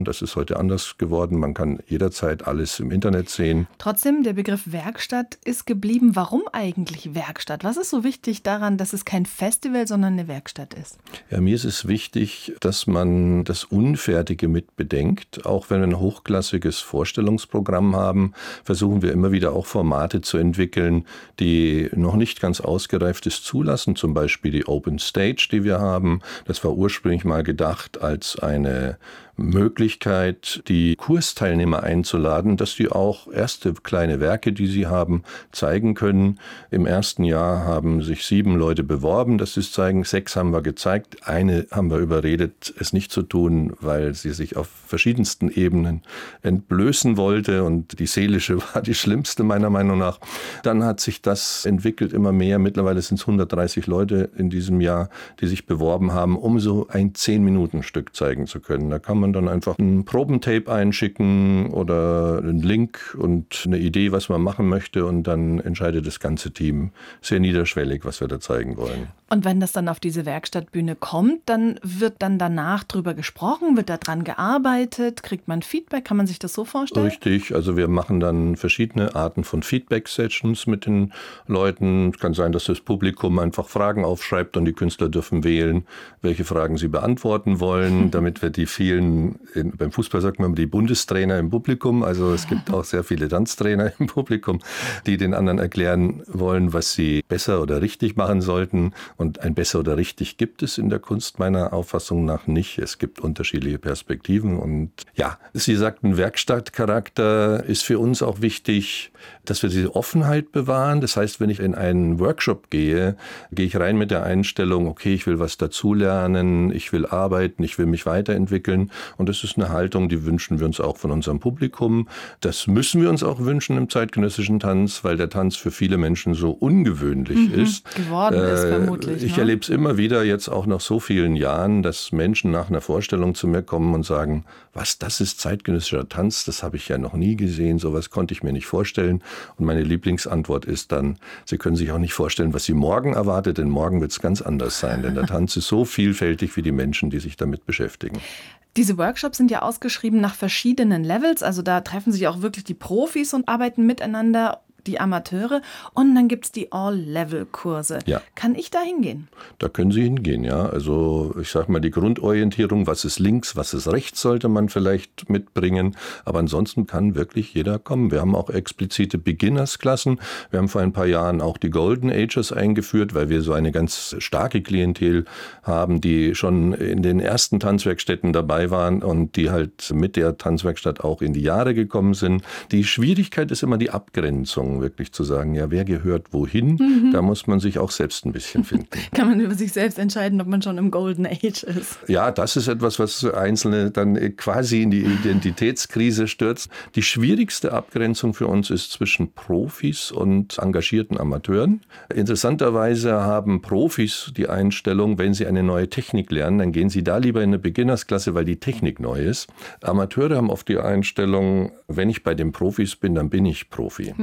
Das ist heute anders geworden. Man kann jederzeit alles im Internet sehen. Trotzdem, der Begriff Werkstatt ist geblieben. Warum eigentlich Werkstatt? Was ist so wichtig daran, dass es kein Festival, sondern eine Werkstatt ist? Ja, mir ist es wichtig, dass man das Unfertige mit bedenkt. Auch wenn wir ein hochklassiges Vorstellungsprogramm haben, versuchen wir immer wieder auch Formate zu entwickeln, die noch nicht ganz Ausgereiftes zulassen. Zum Beispiel die Open Stage, die wir haben. Das war ursprünglich mal gedacht als eine Möglichkeit, die Kursteilnehmer einzuladen, dass die auch erste kleine Werke, die sie haben, zeigen können. Im ersten Jahr haben sich 7 Leute beworben, dass sie es zeigen. 6 haben wir gezeigt. Eine haben wir überredet, es nicht zu tun, weil sie sich auf verschiedensten Ebenen entblößen wollte und die seelische war die schlimmste meiner Meinung nach. Dann hat sich das entwickelt immer mehr. Mittlerweile sind es 130 Leute in diesem Jahr, die sich beworben haben, um so ein 10-Minuten-Stück zeigen zu können. Da kann man dann einfach ein Probentape einschicken oder einen Link und eine Idee, was man machen möchte, und dann entscheidet das ganze Team sehr niederschwellig, was wir da zeigen wollen. Und wenn das dann auf diese Werkstattbühne kommt, dann wird dann danach drüber gesprochen, wird daran gearbeitet, kriegt man Feedback, kann man sich das so vorstellen? Richtig, also wir machen dann verschiedene Arten von Feedback-Sessions mit den Leuten. Es kann sein, dass das Publikum einfach Fragen aufschreibt und die Künstler dürfen wählen, welche Fragen sie beantworten wollen, damit wir die vielen, beim Fußball sagt man die Bundestrainer im Publikum, also es gibt auch sehr viele Tanztrainer im Publikum, die den anderen erklären wollen, was sie besser oder richtig machen sollten. Und ein besser oder richtig gibt es in der Kunst meiner Auffassung nach nicht. Es gibt unterschiedliche Perspektiven. Und ja, Sie sagten, Werkstattcharakter ist für uns auch wichtig, dass wir diese Offenheit bewahren. Das heißt, wenn ich in einen Workshop gehe, gehe ich rein mit der Einstellung, okay, ich will was dazulernen, ich will arbeiten, ich will mich weiterentwickeln. Und das ist eine Haltung, die wünschen wir uns auch von unserem Publikum. Das müssen wir uns auch wünschen im zeitgenössischen Tanz, weil der Tanz für viele Menschen so ungewöhnlich ist. Geworden ist vermutlich. Ich erlebe es immer wieder, jetzt auch nach so vielen Jahren, dass Menschen nach einer Vorstellung zu mir kommen und sagen, was, das ist zeitgenössischer Tanz, das habe ich ja noch nie gesehen, sowas konnte ich mir nicht vorstellen. Und meine Lieblingsantwort ist dann, Sie können sich auch nicht vorstellen, was Sie morgen erwartet, denn morgen wird es ganz anders sein, denn der Tanz ist so vielfältig wie die Menschen, die sich damit beschäftigen. Diese Workshops sind ja ausgeschrieben nach verschiedenen Levels, also da treffen sich auch wirklich die Profis und arbeiten miteinander, die Amateure, und dann gibt es die All-Level-Kurse. Ja. Kann ich da hingehen? Da können Sie hingehen, ja. Also ich sage mal, die Grundorientierung, was ist links, was ist rechts, sollte man vielleicht mitbringen. Aber ansonsten kann wirklich jeder kommen. Wir haben auch explizite Beginners-Klassen. Wir haben vor ein paar Jahren auch die Golden Ages eingeführt, weil wir so eine ganz starke Klientel haben, die schon in den ersten Tanzwerkstätten dabei waren und die halt mit der Tanzwerkstatt auch in die Jahre gekommen sind. Die Schwierigkeit ist immer die Abgrenzung, wirklich zu sagen, ja, wer gehört wohin? Da muss man sich auch selbst ein bisschen finden. Kann man über sich selbst entscheiden, ob man schon im Golden Age ist? Ja, das ist etwas, was Einzelne dann quasi in die Identitätskrise stürzt. Die schwierigste Abgrenzung für uns ist zwischen Profis und engagierten Amateuren. Interessanterweise haben Profis die Einstellung, wenn sie eine neue Technik lernen, dann gehen sie da lieber in eine Beginnersklasse, weil die Technik neu ist. Amateure haben oft die Einstellung, wenn ich bei den Profis bin, dann bin ich Profi.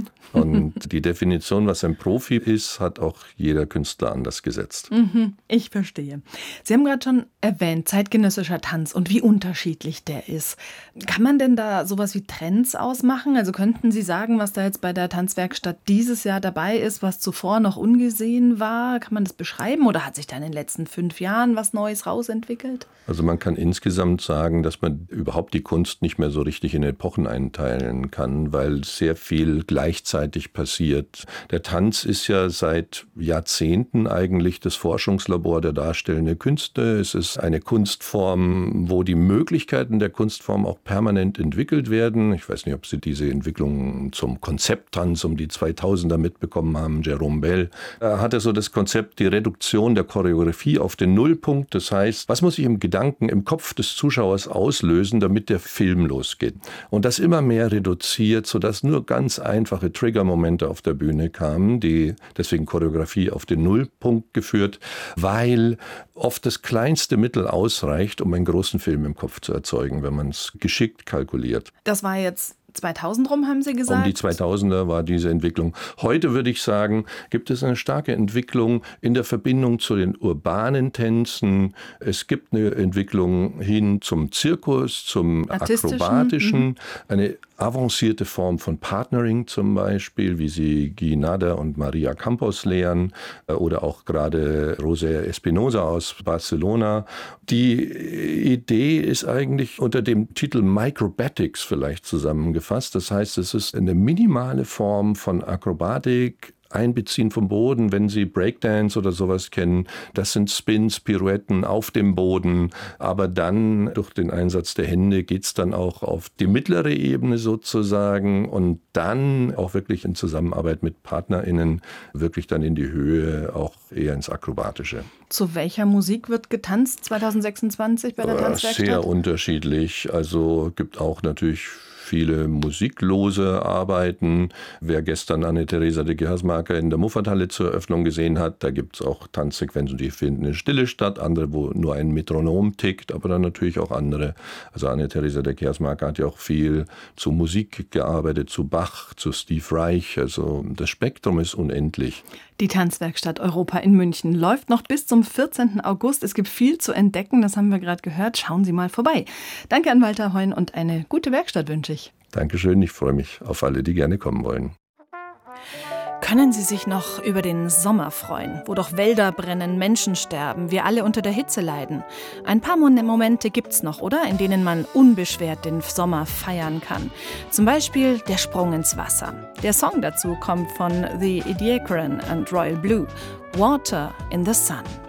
Und die Definition, was ein Profi ist, hat auch jeder Künstler anders gesetzt. Ich verstehe. Sie haben gerade schon erwähnt, zeitgenössischer Tanz und wie unterschiedlich der ist. Kann man denn da sowas wie Trends ausmachen? Also könnten Sie sagen, was da jetzt bei der Tanzwerkstatt dieses Jahr dabei ist, was zuvor noch ungesehen war? Kann man das beschreiben oder hat sich da in den letzten 5 Jahren was Neues rausentwickelt? Also man kann insgesamt sagen, dass man überhaupt die Kunst nicht mehr so richtig in Epochen einteilen kann, weil sehr viel gleichzeitig passiert. Der Tanz ist ja seit Jahrzehnten eigentlich das Forschungslabor der darstellenden Künste. Es ist eine Kunstform, wo die Möglichkeiten der Kunstform auch permanent entwickelt werden. Ich weiß nicht, ob Sie diese Entwicklung zum Konzepttanz um die 2000er mitbekommen haben. Jerome Bell hatte so das Konzept, die Reduktion der Choreografie auf den Nullpunkt. Das heißt, was muss ich im Gedanken, im Kopf des Zuschauers auslösen, damit der Film losgeht? Und das immer mehr reduziert, sodass nur ganz einfache Triggermomente auf der Bühne kamen, die deswegen Choreografie auf den Nullpunkt geführt, weil oft das kleinste Mittel ausreicht, um einen großen Film im Kopf zu erzeugen, wenn man es geschickt kalkuliert. Das war jetzt 2000 rum, haben Sie gesagt? Um die 2000er war diese Entwicklung. Heute würde ich sagen, gibt es eine starke Entwicklung in der Verbindung zu den urbanen Tänzen. Es gibt eine Entwicklung hin zum Zirkus, zum Akrobatischen, eine avancierte Form von Partnering zum Beispiel, wie sie Guy Nader und Maria Campos lehren oder auch gerade José Espinosa aus Barcelona. Die Idee ist eigentlich unter dem Titel Microbatics vielleicht zusammengefasst. Das heißt, es ist eine minimale Form von Akrobatik, Einbeziehen vom Boden, wenn Sie Breakdance oder sowas kennen. Das sind Spins, Pirouetten auf dem Boden. Aber dann durch den Einsatz der Hände geht es dann auch auf die mittlere Ebene sozusagen und dann auch wirklich in Zusammenarbeit mit PartnerInnen wirklich dann in die Höhe, auch eher ins Akrobatische. Zu welcher Musik wird getanzt 2026 bei der Tanzwerkstatt? Sehr unterschiedlich. Also gibt auch natürlich viele musiklose Arbeiten. Wer gestern Anne-Theresa de Gersmaker in der Muffathalle zur Eröffnung gesehen hat, da gibt es auch Tanzsequenzen, die finden in Stille statt, andere, wo nur ein Metronom tickt, aber dann natürlich auch andere. Also Anne-Theresa de Gersmaker hat ja auch viel zu Musik gearbeitet, zu Bach, zu Steve Reich. Also das Spektrum ist unendlich. Die Tanzwerkstatt Europa in München läuft noch bis zum 14. August. Es gibt viel zu entdecken, das haben wir gerade gehört. Schauen Sie mal vorbei. Danke an Walter Heun und eine gute Werkstatt wünsche ich. Dankeschön, ich freue mich auf alle, die gerne kommen wollen. Können Sie sich noch über den Sommer freuen, wo doch Wälder brennen, Menschen sterben, wir alle unter der Hitze leiden? Ein paar Momente gibt's noch, oder? In denen man unbeschwert den Sommer feiern kann. Zum Beispiel der Sprung ins Wasser. Der Song dazu kommt von The Ediacaran and Royal Blue, Water in the Sun.